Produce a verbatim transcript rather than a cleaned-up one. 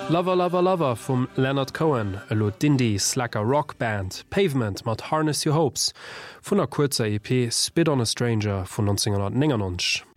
Lover Lover Lover vum Leonard Cohen, e lo Dindy Slacker Rockband, Pavement mat Harness Your Hopes, vun der kurzer E P Spit on a Stranger vun neunzehnhundertneunundneunzig.